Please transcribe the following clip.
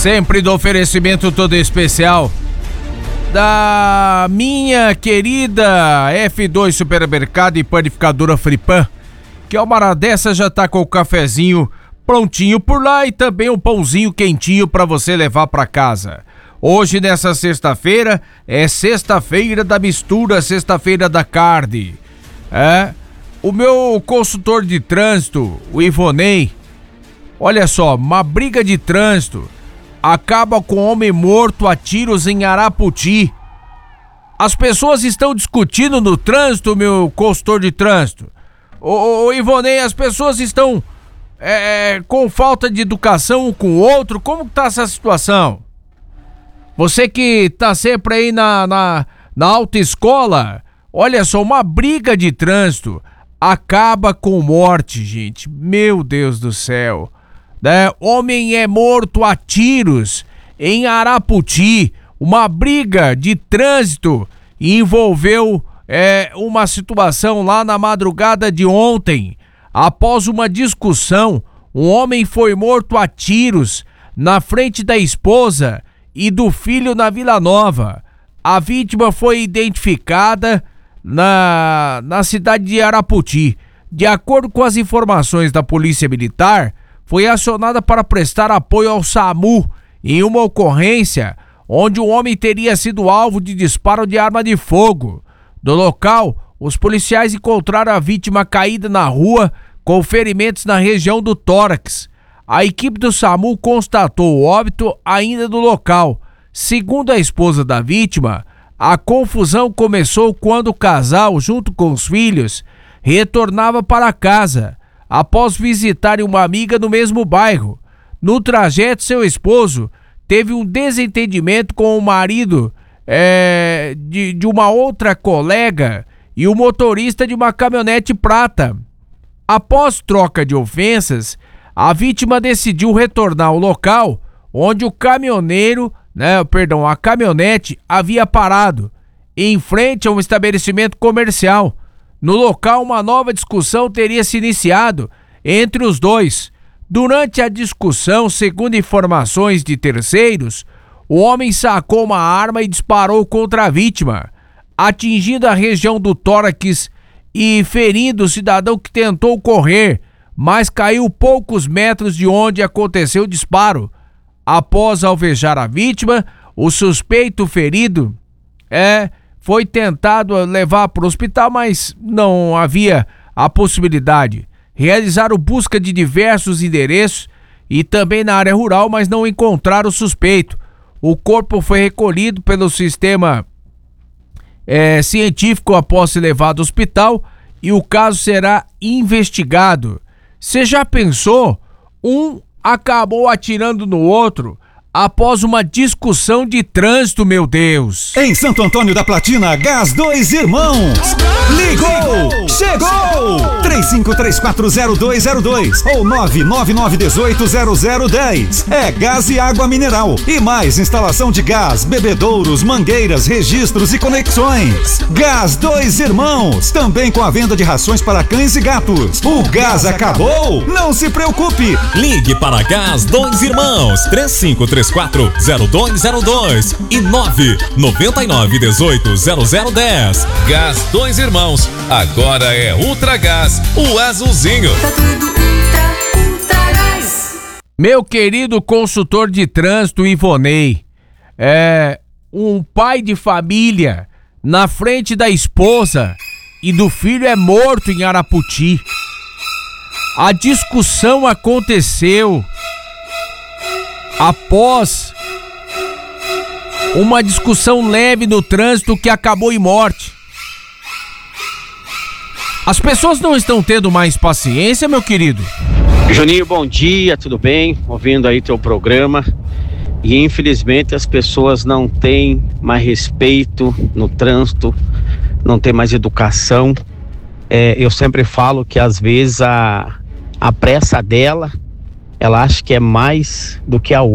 Sempre do oferecimento todo especial da minha querida F2 Supermercado e Panificadora Fripan, que uma hora dessa já tá com o cafezinho prontinho por lá e também um pãozinho quentinho para você levar para casa. Hoje, nessa sexta-feira, é sexta-feira da mistura, sexta-feira da carne. O meu consultor de trânsito, o Ivonei, olha só, uma briga de trânsito acaba com homem morto a tiros em Araputi. As pessoas estão discutindo no trânsito, meu consultor de trânsito. Ô Ivonei, as pessoas estão com falta de educação um com o outro. Como tá essa situação? Você que tá sempre aí na autoescola, olha só, uma briga de trânsito acaba com morte, gente. Meu Deus do céu. Homem é morto a tiros em Araputi. Uma briga de trânsito envolveu uma situação lá na madrugada de ontem. Após uma discussão, um homem foi morto a tiros na frente da esposa e do filho na Vila Nova. A vítima foi identificada na cidade de Araputi. De acordo com as informações da Polícia Militar, foi acionada para prestar apoio ao SAMU em uma ocorrência onde um homem teria sido alvo de disparo de arma de fogo. No local, os policiais encontraram a vítima caída na rua com ferimentos na região do tórax. A equipe do SAMU constatou o óbito ainda no local. Segundo a esposa da vítima, a confusão começou quando o casal, junto com os filhos, retornava para casa após visitarem uma amiga no mesmo bairro. No trajeto, seu esposo teve um desentendimento com o marido de uma outra colega e o motorista de uma caminhonete prata. Após troca de ofensas, a vítima decidiu retornar ao local onde a caminhonete havia parado, em frente a um estabelecimento comercial. No local, uma nova discussão teria se iniciado entre os dois. Durante a discussão, segundo informações de terceiros, o homem sacou uma arma e disparou contra a vítima, atingindo a região do tórax e ferindo o cidadão que tentou correr, mas caiu poucos metros de onde aconteceu o disparo. Após alvejar a vítima, o suspeito ferido foi tentado levar para o hospital, mas não havia a possibilidade. Realizaram busca de diversos endereços e também na área rural, mas não encontraram o suspeito. O corpo foi recolhido pelo sistema científico após ser levado ao hospital e o caso será investigado. Você já pensou? Um acabou atirando no outro após uma discussão de trânsito, meu Deus. Em Santo Antônio da Platina, Gás Dois Irmãos. Ligou! Chegou! 35340202 ou 999180010. É gás e água mineral. E mais instalação de gás, bebedouros, mangueiras, registros e conexões. Gás Dois Irmãos. Também com a venda de rações para cães e gatos. O gás acabou? Não se preocupe. Ligue para Gás Dois Irmãos. 35340202 e 999180010. Gás Dois Irmãos. Agora é Ultra Gás, o azulzinho. Tá tudo Ultra Gás. Meu querido consultor de trânsito Ivonei, um pai de família na frente da esposa e do filho é morto em Araputi. A discussão aconteceu após uma discussão leve no trânsito que acabou em morte. As pessoas não estão tendo mais paciência, meu querido? Juninho, bom dia, tudo bem? Ouvindo aí teu programa. E infelizmente as pessoas não têm mais respeito no trânsito, não tem mais educação. Eu sempre falo que às vezes a pressa dela, ela acha que é mais do que a outra.